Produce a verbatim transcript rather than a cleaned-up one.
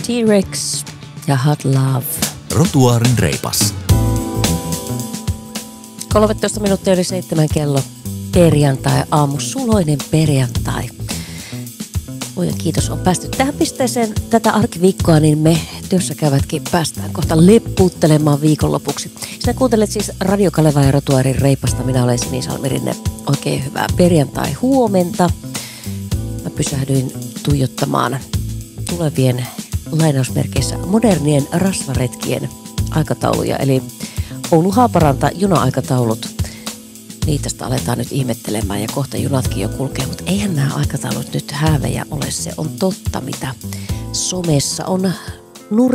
T-Rex ja Hot Love. Rotuaarin reipas. kolmetoista minuuttia yli seitsemän kello. Perjantai, aamu, suloinen perjantai. Oi, kiitos, on päästy tähän pisteeseen tätä arkiviikkoa, niin me työssä käyvätkin päästään kohta leppuuttelemaan viikonlopuksi. Sinä kuuntelet siis Radio Kaleva ja Rotuaarin reipasta. Minä olen Sini Salmirinne. Oikein hyvää perjantai huomenta. Mä pysähdyin tuijottamaan tulevien lainausmerkeissä modernien rasvaretkien aikatauluja, eli Oulu-Haaparanta juna-aikataulut. Niitä aletaan nyt ihmettelemään ja kohta junatkin jo kulkee, mutta eihän nämä aikataulut nyt häävejä ole. Se on totta, mitä somessa on